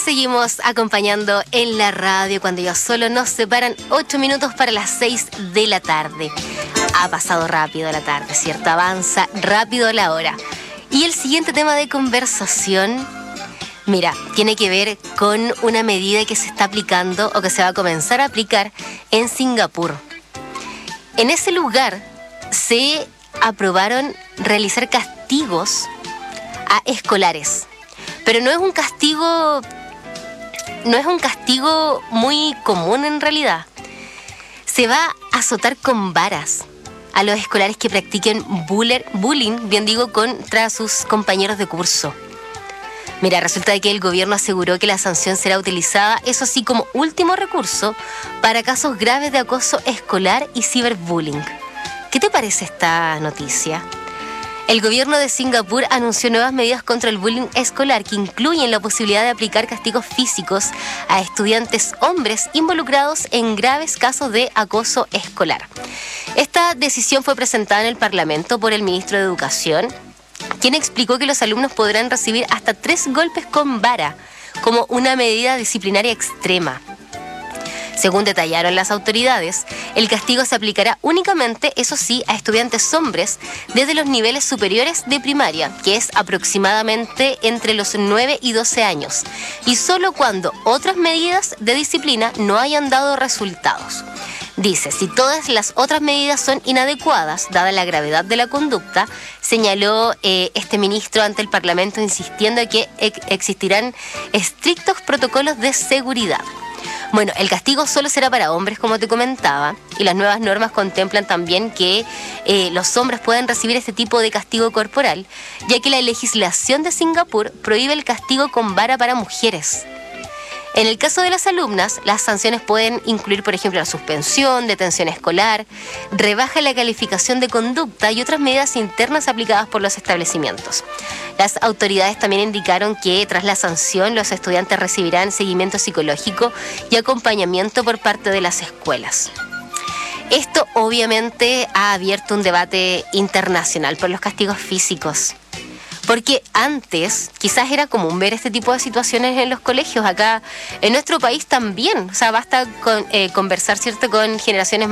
seguimos acompañando en la radio cuando ya solo nos separan 8 minutos para las 6 de la tarde. Ha pasado rápido la tarde, ¿cierto? Avanza rápido la hora. Y el siguiente tema de conversación, mira, tiene que ver con una medida que se está aplicando o que se va a comenzar a aplicar en Singapur. En ese lugar se aprobaron realizar castigos a escolares. Pero no es un castigo muy común en realidad. Se va a azotar con varas a los escolares que practiquen bullying, bien digo, contra sus compañeros de curso. Mira, resulta que el gobierno aseguró que la sanción será utilizada, eso sí, como último recurso para casos graves de acoso escolar y ciberbullying. ¿Qué te parece esta noticia? El gobierno de Singapur anunció nuevas medidas contra el bullying escolar que incluyen la posibilidad de aplicar castigos físicos a estudiantes hombres involucrados en graves casos de acoso escolar. Esta decisión fue presentada en el Parlamento por el ministro de Educación, quien explicó que los alumnos podrán recibir hasta 3 golpes con vara como una medida disciplinaria extrema. Según detallaron las autoridades, el castigo se aplicará únicamente, eso sí, a estudiantes hombres desde los niveles superiores de primaria, que es aproximadamente entre los 9 y 12 años, y solo cuando otras medidas de disciplina no hayan dado resultados. Dice, si todas las otras medidas son inadecuadas, dada la gravedad de la conducta, señaló este ministro ante el Parlamento, insistiendo en que existirán estrictos protocolos de seguridad. Bueno, el castigo solo será para hombres, como te comentaba, y las nuevas normas contemplan también que los hombres pueden recibir este tipo de castigo corporal, ya que la legislación de Singapur prohíbe el castigo con vara para mujeres. En el caso de las alumnas, las sanciones pueden incluir, por ejemplo, la suspensión, detención escolar, rebaja en la calificación de conducta y otras medidas internas aplicadas por los establecimientos. Las autoridades también indicaron que tras la sanción los estudiantes recibirán seguimiento psicológico y acompañamiento por parte de las escuelas. Esto obviamente ha abierto un debate internacional por los castigos físicos. Porque antes quizás era común ver este tipo de situaciones en los colegios. Acá en nuestro país también. O sea, basta con conversar, ¿cierto?, con generaciones